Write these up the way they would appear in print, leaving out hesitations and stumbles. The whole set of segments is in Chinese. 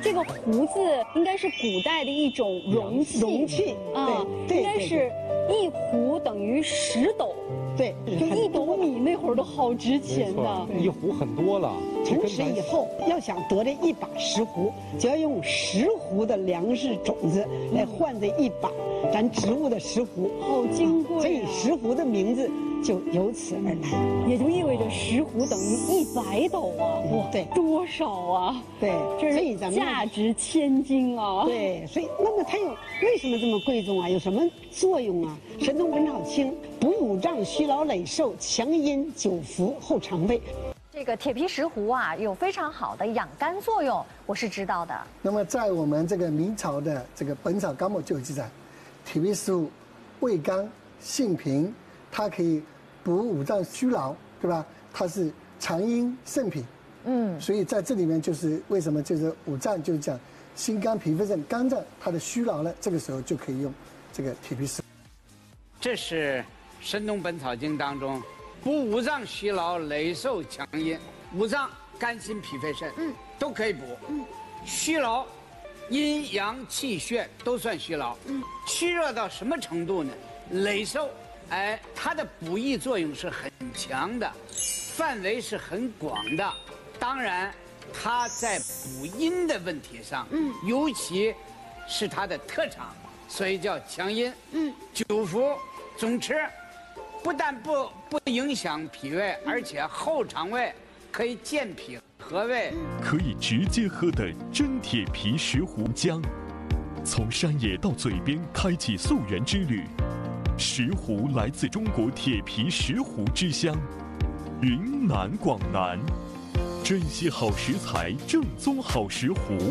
这个壶子应该是古代的一种容器啊，应该是一壶等于10斗。 对， 就1斗米那会儿都好值钱的， 一壶很多了。 从此以后，要想得这一把石壶，就要用10壶的粮食种子来换这一把咱植物的石壶， 好金贵啊！ 所以石壶的名字就由此而来， 也就意味着10壶等于100斗啊！哇， 对， 多少啊？ 对， 这所以咱们价值千金啊！ 对，所以那么它为什么这么贵重啊？有什么作用啊？《神农本草经》补五脏、虚劳、累瘦、强阴、久服、后肠胃。 这个铁皮石斛啊，有非常好的养肝作用，我是知道的。 那么在我们这个明朝的这个《本草纲目》就有记载，铁皮石斛味甘性平，它可以补五脏虚劳，对吧？它是强阴肾脾。所以在这里面就是为什么就是五脏就是讲心肝脾肺肾肝脏它的虚劳呢，这个时候就可以用这个铁皮石斛。 这是《神农本草经》当中补五脏虚劳、累瘦强阴，五脏肝心脾肺肾，都可以补。虚劳，阴阳气血都算虚劳。虚弱到什么程度呢？累瘦，它的补益作用是很强的，范围是很广的。当然，它在补阴的问题上，尤其是它的特长，所以叫强阴。久服总吃。不但不影响脾胃，而且后肠胃可以健脾和胃， 可以直接喝的真铁皮石斛浆，从山野到嘴边开启溯源之旅。石斛来自中国铁皮石斛之乡云南广南，珍惜好食材，正宗好石斛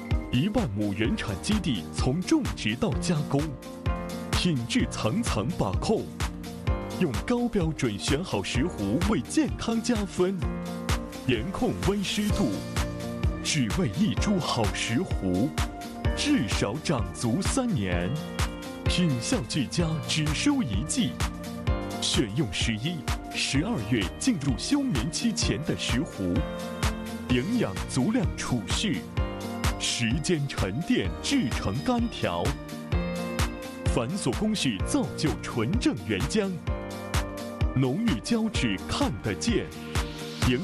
，1万亩原产基地，从种植到加工，品质层层把控。用高标准选好石斛，为健康加分，严控温湿度，只为一株好石斛，至少长足3年，品相俱佳，只收1季。选用11、12月进入休眠期前的石斛，营养足量储蓄，时间沉淀制成干条，繁琐工序造就纯正原浆。浓郁胶质看得见。